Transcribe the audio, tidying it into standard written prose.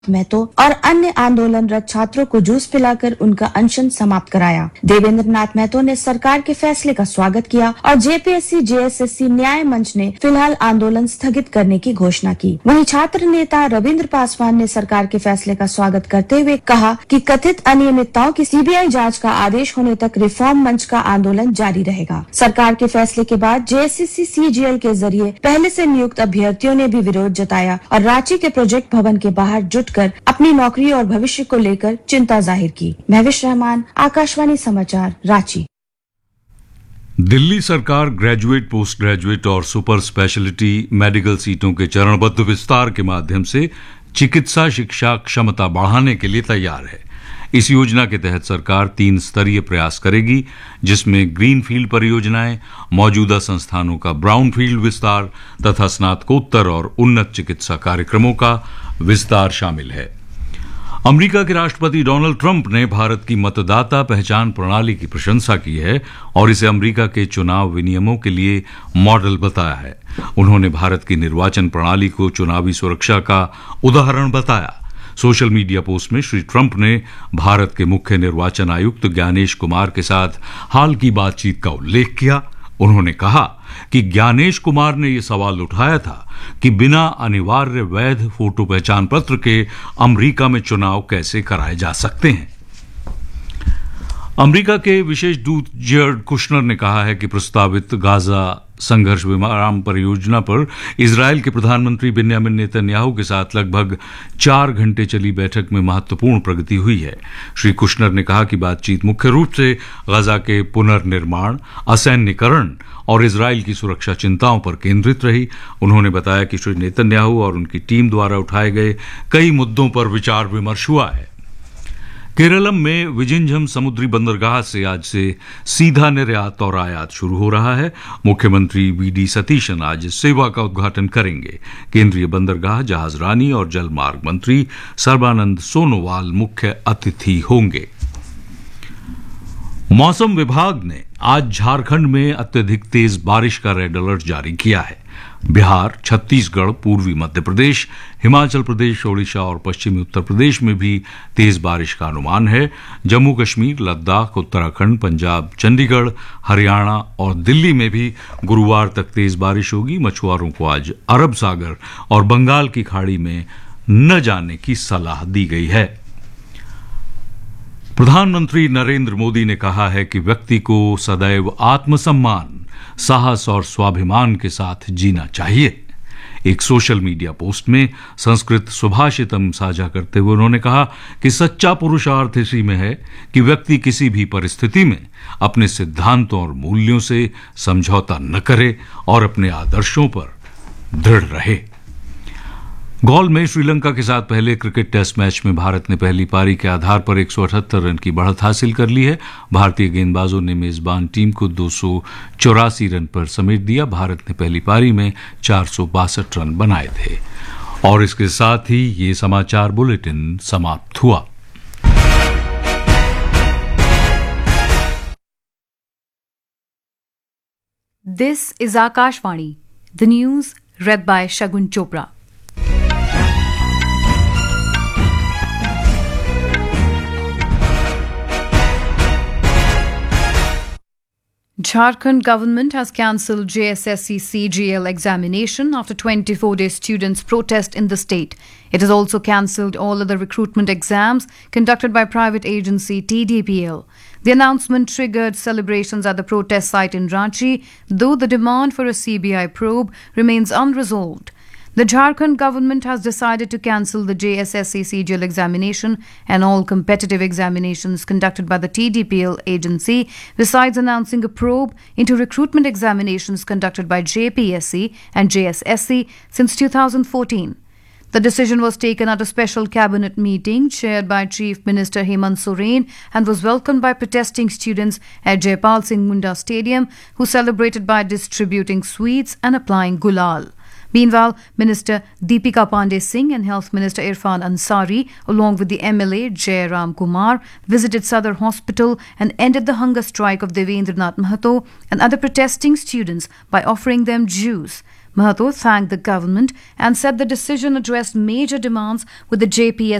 महतो और अन्य आंदोलनरत छात्रों को जूस पिलाकर उनका अनशन समाप्त कराया। देवेंद्र नाथ महतो ने सरकार के फैसले का स्वागत किया और जेपीएससी जेएसएससी न्याय मंच ने फिलहाल आंदोलन स्थगित करने की घोषणा की। वहीं छात्र नेता रविंद्र पासवान ने सरकार के फैसले का स्वागत करते हुए कहा कि कथित अनियमितताओं की सीबीआई जांच का आदेश होने तक रिफॉर्म मंच का आंदोलन जारी रहेगा। सरकार के फैसले के बाद जेएसएससी सीजीएल के जरिए पहले से नियुक्त अभ्यर्थियों ने भी विरोध जताया और रांची के प्रोजेक्ट भवन के बाहर जुट कर अपनी नौकरी और भविष्य को लेकर चिंता जाहिर की। महविश रहमान, आकाशवाणी समाचार, रांची। दिल्ली सरकार ग्रेजुएट, पोस्ट ग्रेजुएट और सुपर स्पेशलिटी मेडिकल सीटों के चरणबद्ध विस्तार के माध्यम से चिकित्सा शिक्षा क्षमता बढ़ाने के लिए तैयार है। इस योजना के तहत सरकार 3 स्तरीय प्रयास करेगी, जिसमें ग्रीनफील्ड परियोजनाएं, मौजूदा संस्थानों का ब्राउनफील्ड विस्तार तथा स्नातकोत्तर और उन्नत चिकित्सा कार्यक्रमों का विस्तार शामिल है। अमेरिका के राष्ट्रपति डोनाल्ड ट्रंप ने भारत की मतदाता पहचान प्रणाली की प्रशंसा की है और इसे अमेरिका के चुनाव विनियमों के लिए मॉडल बताया है। उन्होंने भारत की निर्वाचन प्रणाली को चुनावी सुरक्षा का उदाहरण बताया। सोशल मीडिया पोस्ट में श्री ट्रंप ने भारत के मुख्य निर्वाचन आयुक्त ज्ञानेश कुमार के साथ हाल की बातचीत का उल्लेख किया। उन्होंने कहा कि ज्ञानेश कुमार ने यह सवाल उठाया था कि बिना अनिवार्य वैध फोटो पहचान पत्र के अमेरिका में चुनाव कैसे कराए जा सकते हैं। अमेरिका के विशेष दूत जेयर्ड कुशनर ने कहा है कि प्रस्तावित गाजा संघर्ष विराम परियोजना पर इजरायल के प्रधानमंत्री बेन्यामिन नेतन्याहू के साथ लगभग 4 घंटे चली बैठक में महत्वपूर्ण प्रगति हुई है। श्री कुशनर ने कहा कि बातचीत मुख्य रूप से गाजा के पुनर्निर्माण, असैन्यकरण और इजरायल की सुरक्षा चिंताओं पर केंद्रित रही। उन्होंने बताया कि श्री नेतन्याहू और उनकी टीम द्वारा उठाए गए कई मुद्दों पर विचार विमर्श हुआ है। केरलम में विजिंझम समुद्री बंदरगाह से आज से सीधा निर्यात और आयात शुरू हो रहा है। मुख्यमंत्री वीडी सतीशन आज सेवा का उद्घाटन करेंगे। केंद्रीय बंदरगाह, जहाजरानी और जलमार्ग मंत्री सर्बानंद सोनोवाल मुख्य अतिथि होंगे। मौसम विभाग ने आज झारखंड में अत्यधिक तेज बारिश का रेड अलर्ट जारी किया है। बिहार, छत्तीसगढ़, पूर्वी मध्य प्रदेश, हिमाचल प्रदेश, ओडिशा और पश्चिमी उत्तर प्रदेश में भी तेज बारिश का अनुमान है। जम्मू कश्मीर, लद्दाख, उत्तराखंड, पंजाब, चंडीगढ़, हरियाणा और दिल्ली में भी गुरुवार तक तेज बारिश होगी। मछुआरों को आज अरब सागर और बंगाल की खाड़ी में न जाने की सलाह दी गई है। प्रधानमंत्री नरेंद्र मोदी ने कहा है कि व्यक्ति को सदैव आत्मसम्मान, साहस और स्वाभिमान के साथ जीना चाहिए। एक सोशल मीडिया पोस्ट में संस्कृत सुभाषितम साझा करते हुए उन्होंने कहा कि सच्चा पुरुषार्थ इसी में है कि व्यक्ति किसी भी परिस्थिति में अपने सिद्धांतों और मूल्यों से समझौता न करे और अपने आदर्शों पर दृढ़ रहे। गॉल में श्रीलंका के साथ पहले क्रिकेट टेस्ट मैच में भारत ने पहली पारी के आधार पर 178 रन की बढ़त हासिल कर ली है। भारतीय गेंदबाजों ने मेजबान टीम को 284 रन पर समेट दिया। भारत ने पहली पारी में 462 रन बनाए थे। और इसके साथ ही ये समाचार बुलेटिन समाप्त हुआ। This is Akashvani, the news read by Shagun Chopra. Jharkhand government has cancelled JSSC CGL examination after 24-day students' protest in the state. It has also cancelled all other recruitment exams conducted by private agency TDPL. The announcement triggered celebrations at the protest site in Ranchi, though the demand for a CBI probe remains unresolved. The Jharkhand government has decided to cancel the JSSC CGL examination and all competitive examinations conducted by the TDPL agency, besides announcing a probe into recruitment examinations conducted by JPSC and JSSC since 2014. The decision was taken at a special cabinet meeting chaired by Chief Minister Hemant Soren and was welcomed by protesting students at Jaipal Singh Munda Stadium, who celebrated by distributing sweets and applying gulal. Meanwhile, Minister Deepika Pandey Singh and Health Minister Irfan Ansari, along with the MLA Jai Ram Kumar, visited Sadar Hospital and ended the hunger strike of Devendra Nath Mahto and other protesting students by offering them juice. Mahato thanked the government and said the decision addressed major demands with the JPS